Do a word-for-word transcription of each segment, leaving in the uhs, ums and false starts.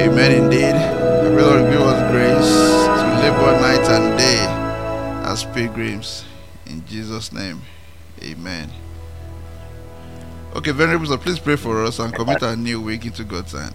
Amen indeed. The Lord give us grace to labor night and day as pilgrims. In Jesus' name. Amen. Okay, Venerable, so please pray for us and commit our new week into God's hand.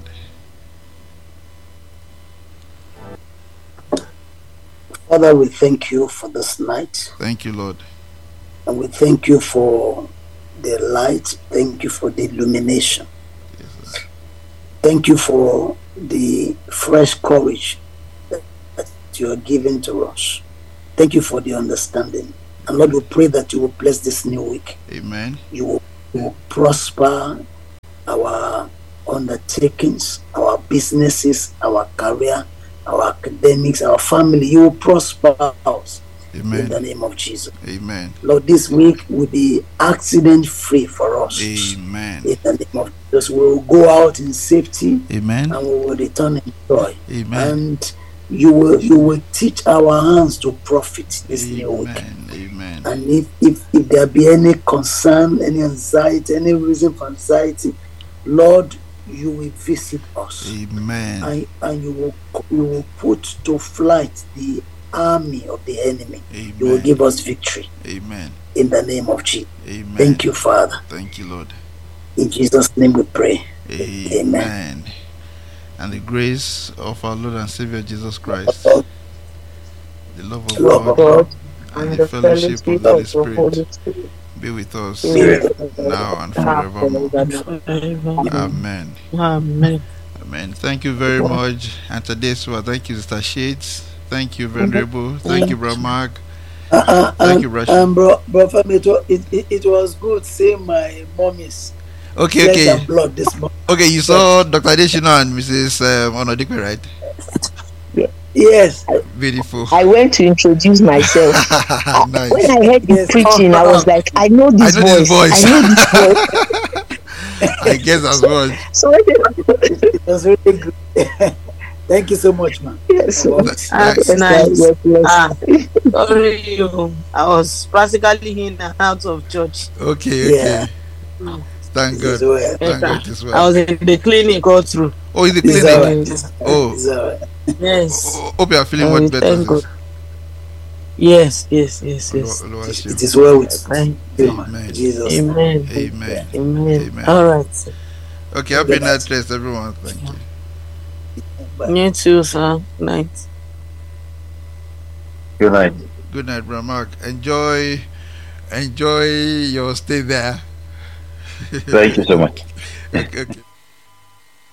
Father, we thank you for this night. Thank you, Lord. And we thank you for the light. Thank you for the illumination. Yes, thank you for the fresh courage that you are giving to us. Thank you for the understanding. And Lord, we pray that you will bless this new week. Amen. You will, you will prosper our undertakings, our businesses, our career, our academics, our family. You will prosper us. Amen. In the name of Jesus. Amen. Lord, this week will be accident free for us. Amen. In the name of Jesus, we will go out in safety. Amen. And we will return in joy. Amen. And you will you will teach our hands to profit this Amen. new week. Amen. And if, if if there be any concern, any anxiety, any reason for anxiety, Lord, you will visit us. Amen. And, and you will you will put to flight the army of the enemy. Amen. You will give us victory. Amen. In the name of Jesus. Amen. Thank you, Father. Thank you, Lord. In Jesus' name we pray. Amen. Amen. And the grace of our Lord and Savior Jesus Christ, the love of Love of God, God, and, and the the fellowship of fellowship the Holy of the Holy Spirit Spirit be with us be with us now and now forevermore. forevermore. Amen. Amen. Amen. Thank you very much. And today's one, thank you, Sister Shades. Thank you, Venerable. Thank you, Brother Mark. Uh, uh, Thank and, you, Rashid. and bro, bro, it, wa- it, it, it was good seeing my mommies. Okay, Flesh okay. and blood this morning. Okay, you saw Doctor Adeshina and Missus Um, Onodikwe, right? Yes. Beautiful. I went to introduce myself. I- Nice. When I heard you Yes. preaching, I was like, I know I this know voice. this voice. I know this voice. I guess as much. So I did. It was really good. Thank you so much, man. Yes, sir. About- Th- Ah, th- Yes, nice. sir. Yes, yes. Ah, sorry, you. I was practically in and out of church. Okay, Yeah. okay. Thank It God. is well. Thank Better. God as I well. was in the clinic all through. Oh, in the It's clinic. all right. Yes. Oh. It's all right. Yes. Oh, hope you are feeling Uh, much we better. thank God. sis. Yes, yes, yes, yes. Lord, Lord, It, shame. it is well with Thank you, Amen. Jesus. Amen. Amen. Amen. Amen. All right. Okay, happy Good night. night rest, everyone. Thank you. Bye. You too, sir. Night. Good night. Good night, Brother Mark. Enjoy, enjoy your stay there. Thank you so much. Okay, okay.